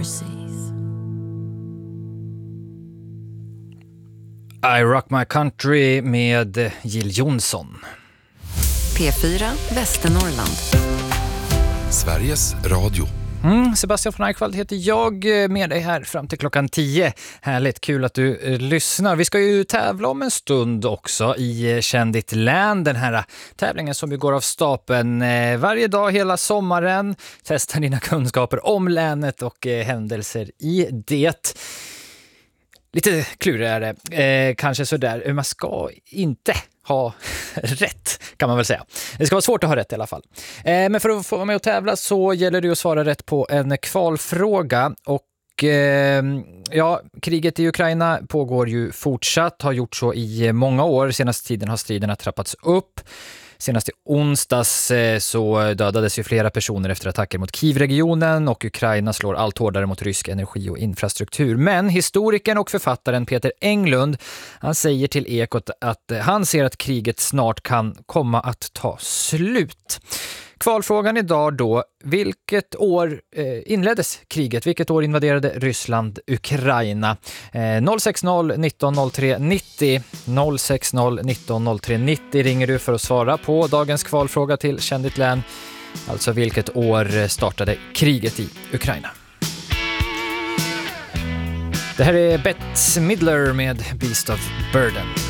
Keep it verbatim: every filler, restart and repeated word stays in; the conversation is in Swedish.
overseas. I Rock My Country med Jill Johnson. P fyra Västernorrland. Sveriges Radio. Mm, Sebastian von Eichwald heter jag, med dig här fram till klockan tio. Härligt, kul att du eh, lyssnar. Vi ska ju tävla om en stund också i Känn ditt län. Den här tävlingen som ju går av stapeln eh, varje dag hela sommaren. Testa dina kunskaper om länet och eh, händelser i det. Lite klurigare, eh, kanske sådär. Man ska inte ha rätt, kan man väl säga. Det ska vara svårt att ha rätt i alla fall. Eh, men för att få vara med och tävla så gäller det att svara rätt på en kvalfråga. Och eh, ja, kriget i Ukraina pågår ju fortsatt, har gjort så i många år. Senaste tiden har striderna trappats upp. Senast i onsdags så dödades ju flera personer efter attacker mot Kiev-regionen och Ukraina slår allt hårdare mot rysk energi och infrastruktur. Men historikern och författaren Peter Englund, han säger till Ekot att han ser att kriget snart kan komma att ta slut. Kvalfrågan idag då, vilket år eh, inleddes kriget? Vilket år invaderade Ryssland Ukraina? Eh, noll sex noll nitton noll tre nittio noll sex noll nitton noll tre nittio ringer du för att svara på dagens kvalfråga till Känn ditt län. Alltså vilket år startade kriget i Ukraina? Det här är Bette Midler med Beast of Burden.